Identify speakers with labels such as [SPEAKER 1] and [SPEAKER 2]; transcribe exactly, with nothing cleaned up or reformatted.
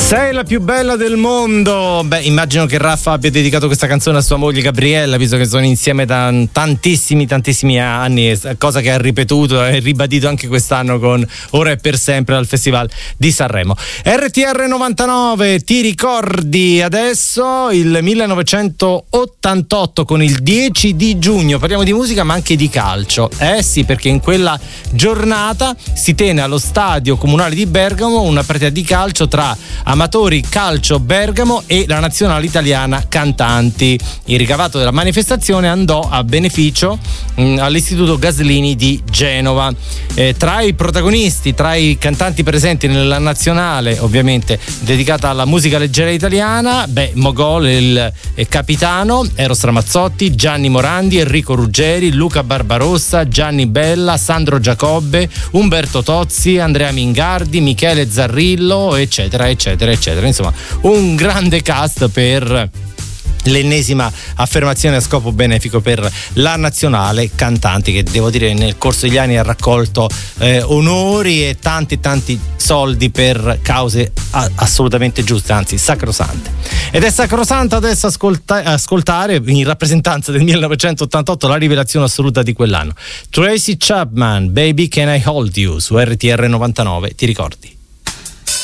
[SPEAKER 1] Sei la più bella del mondo. Beh, immagino che Raffa abbia dedicato questa canzone a sua moglie Gabriella, visto che sono insieme da tantissimi tantissimi anni, cosa che ha ripetuto e ribadito anche quest'anno con Ora e per sempre al Festival di Sanremo. R T R novantanove, ti ricordi adesso il millenovecentottantotto con il dieci di giugno. Parliamo di musica ma anche di calcio. Eh sì, perché in quella giornata si tiene allo stadio comunale di Bergamo una partita di calcio tra Amatori Calcio Bergamo e la nazionale italiana cantanti. Il ricavato della manifestazione andò a beneficio mh, all'Istituto Gaslini di Genova. Eh, tra i protagonisti, tra i cantanti presenti nella nazionale, ovviamente dedicata alla musica leggera italiana, beh, Mogol, il eh, capitano, Eros Ramazzotti, Gianni Morandi, Enrico Ruggeri, Luca Barbarossa, Gianni Bella, Sandro Giacobbe, Umberto Tozzi, Andrea Mingardi, Michele Zarrillo, eccetera, eccetera, eccetera. Insomma, un grande cast per l'ennesima affermazione a scopo benefico per la nazionale cantanti, che devo dire nel corso degli anni ha raccolto eh, onori e tanti tanti soldi per cause a- assolutamente giuste, anzi sacrosante. Ed è sacrosanto adesso ascolta- ascoltare in rappresentanza del millenovecentottantotto la rivelazione assoluta di quell'anno, Tracy Chapman, Baby Can I Hold You, su R T R novantanove, ti ricordi?